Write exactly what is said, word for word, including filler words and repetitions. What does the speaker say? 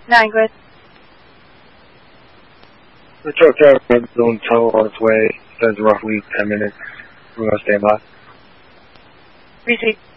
Nine, good. The truck driver doing tow on its way. Says roughly ten minutes. We're going to stand by. Receive.